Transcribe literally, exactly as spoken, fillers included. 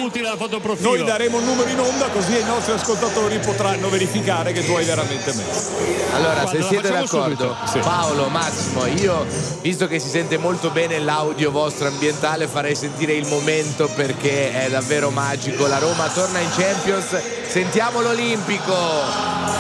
tutti nella fotoprofilo. Noi daremo un numero in onda così i nostri ascoltatori potranno verificare che tu hai veramente messo. Allora, Guarda, se la siete facciamo d'accordo, Sì. Paolo, Massimo, io, visto che si sente molto bene l'audio vostro ambientale, farei sentire il momento perché è davvero magico. La Roma torna in Champions, sentiamo l'Olimpico.